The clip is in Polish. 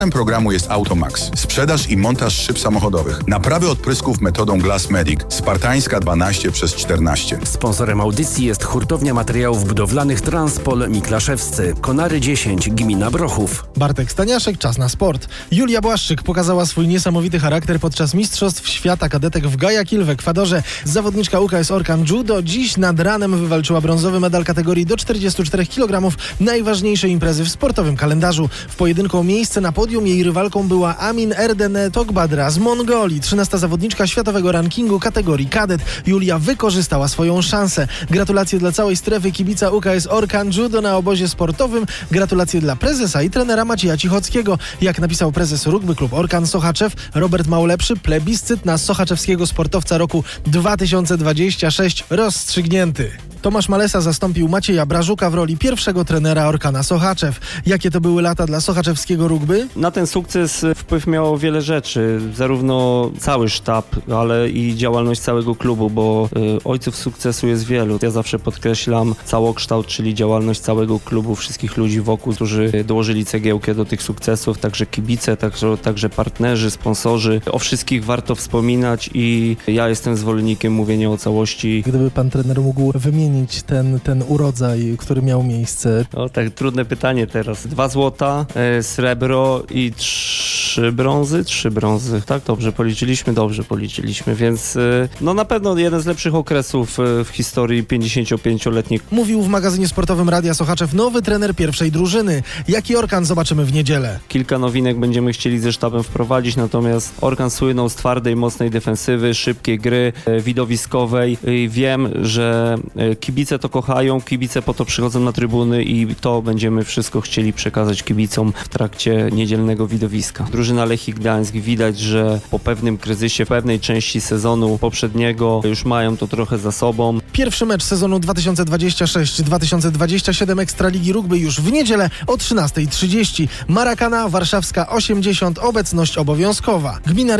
Programu jest Automax. Sprzedaż i montaż szyb samochodowych. Naprawy odprysków metodą Glass Medic. Spartańska 12/14. Sponsorem audycji jest hurtownia materiałów budowlanych Transpol Miklaszewscy. Konary 10, gmina Brochów. Bartek Staniaszek, czas na sport. Julia Błaszczyk pokazała swój niesamowity charakter podczas Mistrzostw Świata Kadetek w Guayaquil w Ekwadorze. Zawodniczka UKS Orkan Judo dziś nad ranem wywalczyła brązowy medal kategorii do 44 kg, najważniejszej imprezy w sportowym kalendarzu. W pojedynku o miejsce na podium jej rywalką była Amin Erdene Togbadra z Mongolii, 13. zawodniczka światowego rankingu kategorii kadet. Julia wykorzystała swoją szansę. Gratulacje dla całej strefy kibica UKS Orkan Judo na obozie sportowym. Gratulacje dla prezesa i trenera Macieja Cichockiego. Jak napisał prezes Rugby Klub Orkan Sochaczew, Robert Małlepszy, plebiscyt na sochaczewskiego sportowca roku 2026 rozstrzygnięty. Tomasz Malesa zastąpił Macieja Brażuka w roli pierwszego trenera Orkana Sochaczew. Jakie to były lata dla sochaczewskiego rugby? Na ten sukces wpływ miało wiele rzeczy, zarówno cały sztab, ale i działalność całego klubu, bo ojców sukcesu jest wielu. Ja zawsze podkreślam całokształt, czyli działalność całego klubu, wszystkich ludzi wokół, którzy dołożyli cegiełkę do tych sukcesów, także kibice, także partnerzy, sponsorzy. O wszystkich warto wspominać i ja jestem zwolennikiem mówienia o całości. Gdyby pan trener mógł wymienić ten urodzaj, który miał miejsce. O, tak, trudne pytanie teraz. 2 złota, srebro i 3 brązy. 3 brązy. Tak, dobrze policzyliśmy, więc no na pewno jeden z lepszych okresów w historii 55-letniej. Mówił w magazynie sportowym Radia Sochaczew nowy trener pierwszej drużyny. Jaki Orkan zobaczymy w niedzielę? Kilka nowinek będziemy chcieli ze sztabem wprowadzić, natomiast Orkan słynął z twardej, mocnej defensywy, szybkiej gry, widowiskowej. I wiem, że kibice to kochają, kibice po to przychodzą na trybuny i to będziemy wszystko chcieli przekazać kibicom w trakcie niedzielnego widowiska. Drużyna Lechii Gdańsk widać, że po pewnym kryzysie, w pewnej części sezonu poprzedniego już mają to trochę za sobą. Pierwszy mecz sezonu 2026-2027 Ekstraligi Rugby już w niedzielę o 13:30. Maracana Warszawska 80, obecność obowiązkowa. Gmina